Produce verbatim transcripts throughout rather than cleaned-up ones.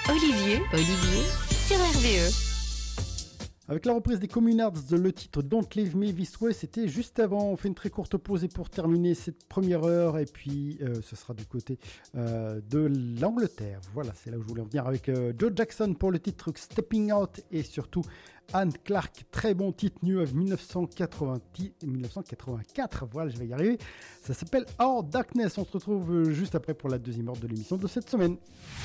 Olivier, Olivier, sur R V E. Avec la reprise des Communards, le titre Don't Leave Me This Way, c'était juste avant. On fait une très courte pause et pour terminer cette première heure, et puis euh, ce sera du côté euh, de l'Angleterre. Voilà, c'est là où je voulais en venir avec euh, Joe Jackson pour le titre Stepping Out et surtout Anne Clark, très bon titre, New of dix-neuf cent quatre-vingt-quatre. Voilà, je vais y arriver. Ça s'appelle Our Darkness. On se retrouve juste après pour la deuxième heure de l'émission de cette semaine.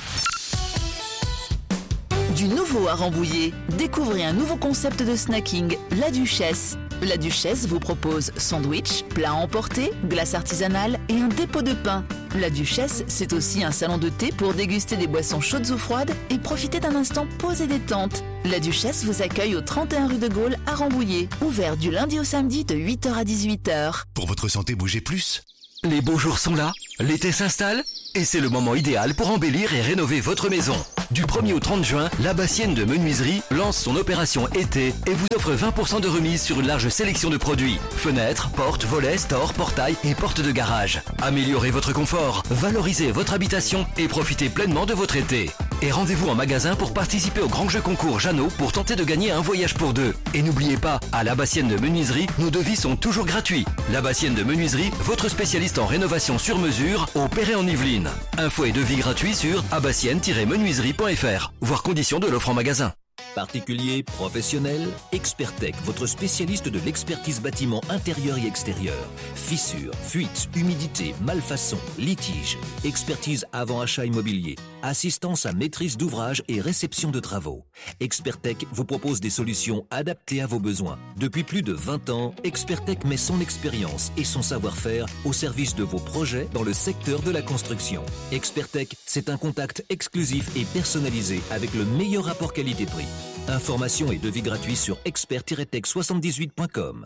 Du nouveau à Rambouillet, découvrez un nouveau concept de snacking, La Duchesse. La Duchesse vous propose sandwich, plats à emporter, glace artisanale et un dépôt de pain. La Duchesse, c'est aussi un salon de thé pour déguster des boissons chaudes ou froides et profiter d'un instant posé détente. La Duchesse vous accueille au trente et un rue de Gaulle à Rambouillet, ouvert du lundi au samedi de huit heures à dix-huit heures. Pour votre santé, bougez plus. Les beaux jours sont là, l'été s'installe et c'est le moment idéal pour embellir et rénover votre maison. Du premier au trente juin, la Bassienne de Menuiserie lance son opération été et vous offre vingt pour cent de remise sur une large sélection de produits. Fenêtres, portes, volets, stores, portails et portes de garage. Améliorez votre confort, valorisez votre habitation et profitez pleinement de votre été. Et rendez-vous en magasin pour participer au grand jeu concours Jeannot pour tenter de gagner un voyage pour deux. Et n'oubliez pas, à la Bassienne de Menuiserie, nos devis sont toujours gratuits. La Bassienne de Menuiserie, votre spécialiste en rénovation sur mesure au Perret-en-Yvelines. Infos et devis gratuits sur abassienne tiret menuiserie point f r. Voir conditions de l'offre en magasin. Particulier, professionnel, Expertech, votre spécialiste de l'expertise bâtiment intérieur et extérieur. Fissures, fuites, humidité, malfaçons, litiges. Expertise avant-achat immobilier. Assistance à maîtrise d'ouvrage et réception de travaux. Expertech vous propose des solutions adaptées à vos besoins. Depuis plus de vingt ans, Expertech met son expérience et son savoir-faire au service de vos projets dans le secteur de la construction. Expertech, c'est un contact exclusif et personnalisé avec le meilleur rapport qualité-prix. Informations et devis gratuits sur expert tiret tech soixante-dix-huit point com.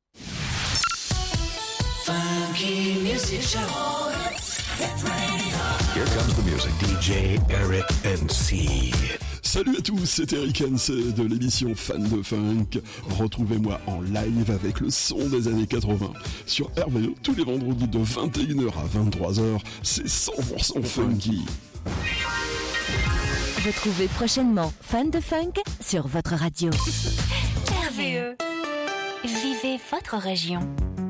Funky Music Show. Here comes the music. D J Eric N C. Salut à tous, c'est Eric N C de l'émission Fan de Funk. Retrouvez-moi en live avec le son des années quatre-vingts sur R V E tous les vendredis de vingt et une heures à vingt-trois heures. C'est cent pour cent funky. Retrouvez prochainement Fan de Funk sur votre radio. R V E. Vivez votre région.